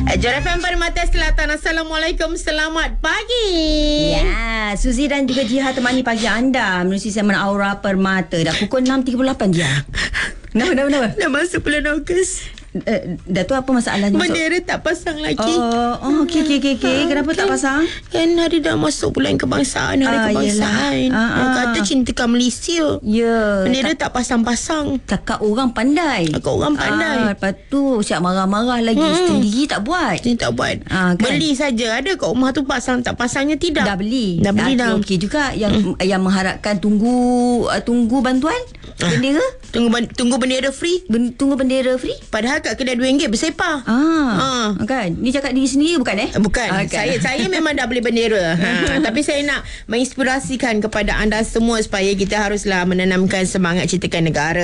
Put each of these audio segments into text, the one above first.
Jor FM Permata Selatan. Assalamualaikum, selamat pagi. Ya, Suzy dan juga Jiha temani pagi anda menerusi segmen Aura Permata. Dah pukul 6.38 Jiha. Kenapa? Dah masuk bulan Ogos. Dah tu apa masalahnya? Bendera tak pasang lagi. Okey. Kenapa tak pasang? Kan hari dah masuk bulan kebangsaan, hari kebangsaan. Kata cintakan Malaysia. Ya. Bendera tak pasang-pasang. Kakak orang pandai. Lepas tu siap marah-marah lagi. Sendiri tak buat. Dia tak buat. Kan? Beli saja. Ada kat rumah tu pasang, tak pasangnya tidak. Dah beli dah. Okey juga. Yang mengharapkan tunggu bantuan bendera. Tunggu bendera free. Tunggu bendera free. Padahal kat kedai RM2 bersepah. Kan. Ni cakap diri sendiri bukan Bukan. Saya memang dah beli bendera. Tapi saya nak menginspirasikan kepada anda semua supaya kita haruslah menanamkan semangat cintakan negara.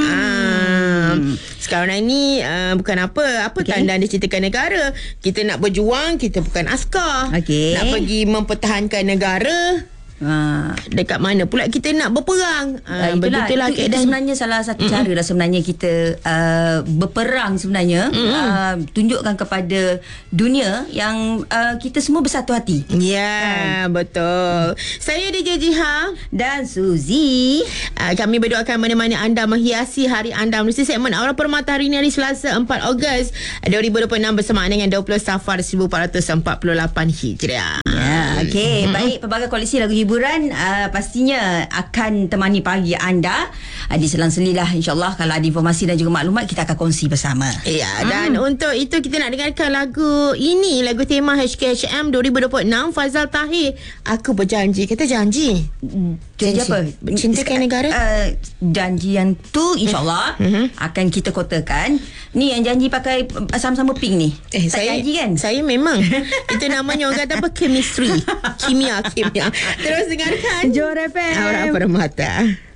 Sekarang ni bukan apa tanda anda cintakan negara. Kita nak berjuang, kita bukan askar. Nak pergi mempertahankan negara. Dekat mana pula kita nak berperang. Begitulah itu sebenarnya salah satu cara lah sebenarnya kita berperang sebenarnya. Tunjukkan kepada dunia yang kita semua bersatu hati. Ya, betul. Saya DJ Jiha dan Suzy. Kami berdua akan menemani anda menghiasi hari anda menerusi segmen Aura Permata hari ini, hari Selasa 4 Ogos 2026 bersamaan dengan 20 Safar 1448 Hijriah. Okey, baik, pelbagai koleksi lagu hiburan pastinya akan temani pagi anda di selang-selilah, insyaAllah. Kalau ada informasi dan juga maklumat, kita akan kongsi bersama. Ya, dan untuk itu kita nak dengarkan lagu ini, lagu tema HKHM 2026 Fazal Tahir, Aku Berjanji. Kata janji. Janji apa? Cintakan negara. Janji yang tu insyaAllah akan kita kotakan. Ni yang janji pakai sama-sama pink ni. Saya janji kan? Saya memang. Itu namanya orang kata apa? Chemistry. Kimia. Terus dengarkan Jor FM Aura Permata.